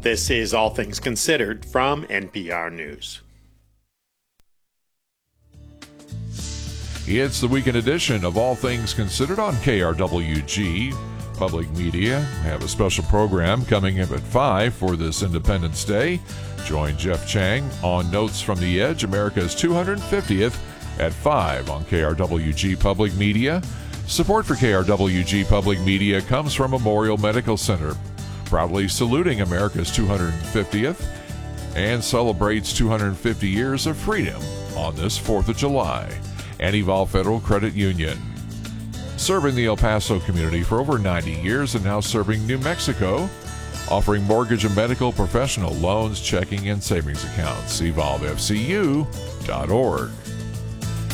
This is All Things Considered from NPR News. It's the weekend edition of All Things Considered on KRWG Public Media. We have a special program coming up at 5 for this Independence Day. Join Jeff Chang on Notes from the Edge, America's 250th, at 5 on KRWG Public Media. Support for KRWG Public Media comes from Memorial Medical Center, proudly saluting America's 250th and celebrates 250 years of freedom on this 4th of July. And Evolve Federal Credit Union, serving the El Paso community for over 90 years and now serving New Mexico, offering mortgage and medical professional loans, checking, and savings accounts. EvolveFCU.org.